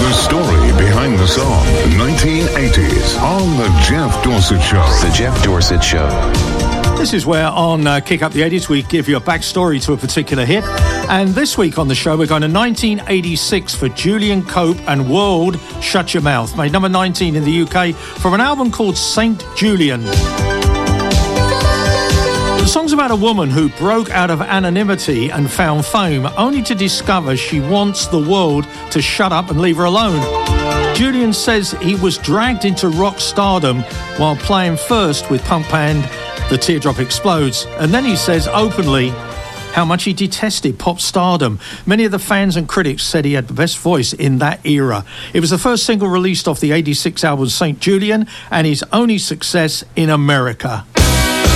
The story behind the song, 1980s, on The Jeff Dorsett Show. The Jeff Dorsett Show. This is where on Kick Up the 80s we give you a backstory to a particular hit. And this week on the show we're going to 1986 for Julian Cope and World Shut Your Mouth, made number 19 in the UK from an album called Saint Julian. The song's about a woman who broke out of anonymity and found fame, only to discover she wants the world to shut up and leave her alone. Julian says he was dragged into rock stardom while playing first with punk band The Teardrop Explodes, and then he says openly how much he detested pop stardom. Many of the fans and critics said he had the best voice in that era. It was the first single released off the 86 album Saint Julian and his only success in America.